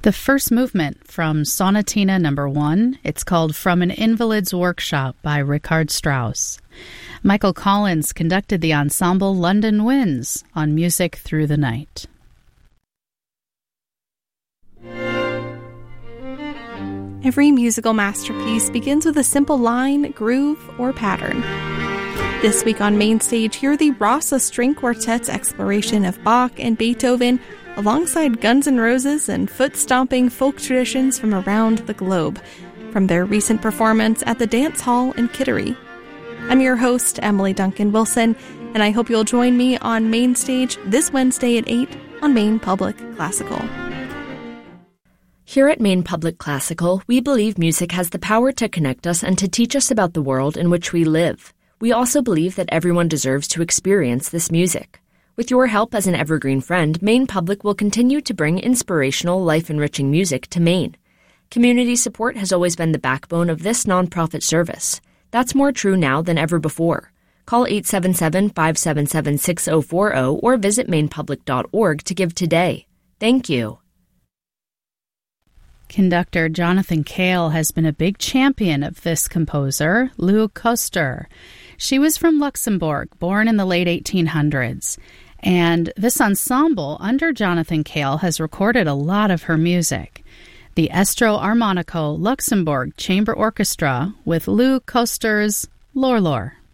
The first movement from Sonatina No. 1, it's called From an Invalid's Workshop by Richard Strauss. Michael Collins conducted the ensemble London Winds on Music Through the Night. Every musical masterpiece begins with a simple line, groove, or pattern. This week on Main Stage, hear the Rasa String Quartet's exploration of Bach and Beethoven alongside Guns N' Roses and foot-stomping folk traditions from around the globe, from their recent performance at the Dance Hall in Kittery. I'm your host, Emily Duncan Wilson, and I hope you'll join me on Main Stage this Wednesday at 8 on Maine Public Classical. Here at Maine Public Classical, we believe music has the power to connect us and to teach us about the world in which we live. We also believe that everyone deserves to experience this music. With your help as an evergreen friend, Maine Public will continue to bring inspirational, life-enriching music to Maine. Community support has always been the backbone of this nonprofit service. That's more true now than ever before. Call 877-577-6040 or visit mainepublic.org to give today. Thank you. Conductor Jonathan Cale has been a big champion of this composer, Lou Koster. She was from Luxembourg, born in the late 1800s. And this ensemble under Jonathan Cale has recorded a lot of her music. The Estro Armonico Luxembourg Chamber Orchestra with Lou Koster's Lor Lor.